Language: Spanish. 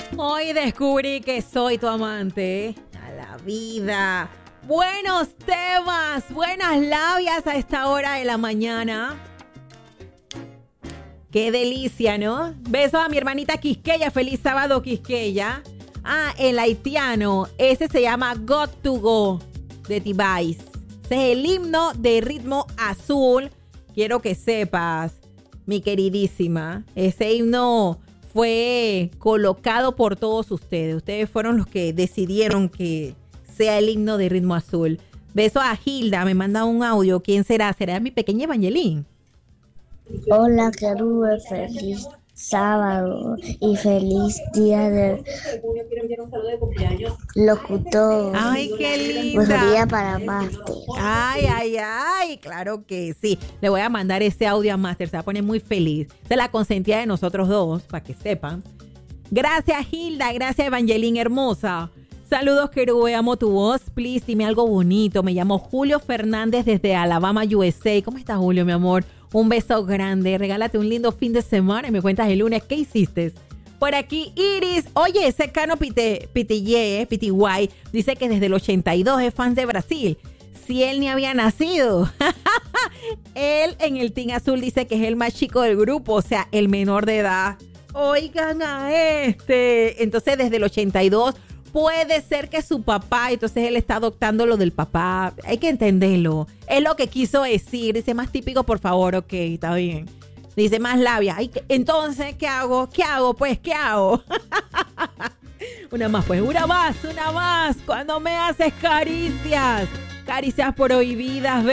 Hoy descubrí que soy tu amante a la vida. Buenos temas, buenas labias a esta hora de la mañana. Qué delicia, ¿no? Besos a mi hermanita Quisqueya. Feliz sábado, Quisqueya. El haitiano. Ese se llama Got to Go de T-Vice. Ese es el himno de Ritmo Azul. Quiero que sepas, mi queridísima, ese himno fue colocado por todos ustedes. Ustedes fueron los que decidieron que sea el himno de Ritmo Azul. Beso a Hilda, me manda un audio. ¿Quién será? ¿Será mi pequeña Evangeline? Hola, Querube, feliz sábado y feliz día del locutor. Ay, qué linda. Buen día para Master. Ay, claro que sí. Le voy a mandar ese audio a Master, se va a poner muy feliz. Esa es la consentida de nosotros dos, para que sepan. Gracias, Hilda, gracias, Evangeline hermosa. Saludos, Querube, amo tu voz. Please, dime algo bonito. Me llamo Julio Fernández desde Alabama, USA. ¿Cómo estás, Julio, mi amor? Un beso grande. Regálate un lindo fin de semana y me cuentas el lunes qué hiciste. Por aquí, Iris. Oye, ese Cano Pitiguay dice que desde el 82 es fan de Brasil. Si él ni había nacido. Él en el Team Azul dice que es el más chico del grupo, o sea, el menor de edad. Oigan a este. Entonces, desde el 82 puede ser que su papá, entonces él está adoptando lo del papá. Hay que entenderlo. Es lo que quiso decir. Dice más típico, por favor. Ok, está bien. Dice más labia. Ay, entonces, ¿qué hago? ¿Qué hago? Pues, ¿qué hago? Una más, pues. Una más. Cuando me haces caricias. Caricias prohibidas.